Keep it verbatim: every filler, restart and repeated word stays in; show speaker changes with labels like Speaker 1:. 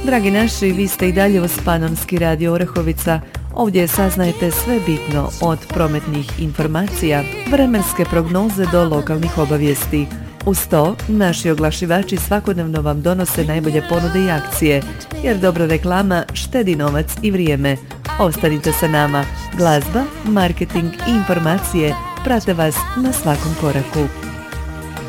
Speaker 1: Dragi naši, vi ste i dalje uz Panonski radio Orehovica. Ovdje saznajete sve bitno od prometnih informacija, vremenske prognoze do lokalnih obavijesti. Uz to, naši oglašivači svakodnevno vam donose najbolje ponude i akcije, jer dobra reklama štedi novac i vrijeme. Ostanite sa nama. Glazba, marketing i informacije prate vas na svakom koraku.